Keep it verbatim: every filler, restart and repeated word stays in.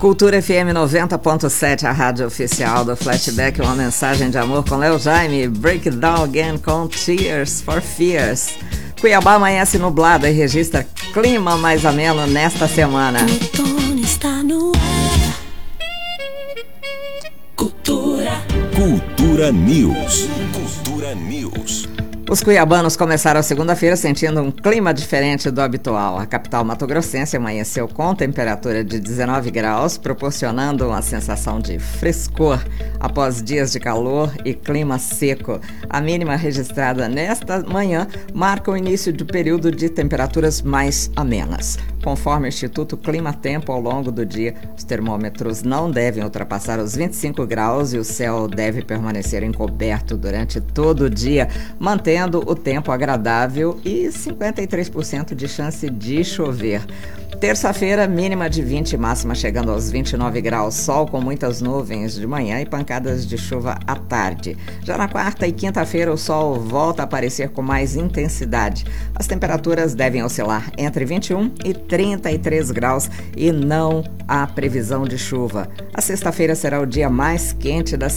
Cultura F M noventa ponto sete, a rádio oficial do Flashback, uma mensagem de amor com Léo Jaime, Break It Down Again com Tears for Fears. Cuiabá amanhece nublado e registra clima mais ameno nesta semana. Outono está no ar. Cultura. Cultura News. Cultura News. Os cuiabanos começaram a segunda-feira sentindo um clima diferente do habitual. A capital mato-grossense amanheceu com temperatura de dezenove graus, proporcionando uma sensação de frescor após dias de calor e clima seco. A mínima registrada nesta manhã marca o início do período de temperaturas mais amenas. Conforme o Instituto Clima-Tempo, ao longo do dia, os termômetros não devem ultrapassar os vinte e cinco graus e o céu deve permanecer encoberto durante todo o dia, mantendo o tempo agradável e cinquenta e três por cento de chance de chover. Terça-feira, mínima de vinte, máxima chegando aos vinte e nove graus, sol com muitas nuvens de manhã e pancadas de chuva à tarde. Já na quarta e quinta-feira, o sol volta a aparecer com mais intensidade. As temperaturas devem oscilar entre vinte e um e trinta e três graus e não há previsão de chuva. A sexta-feira será o dia mais quente da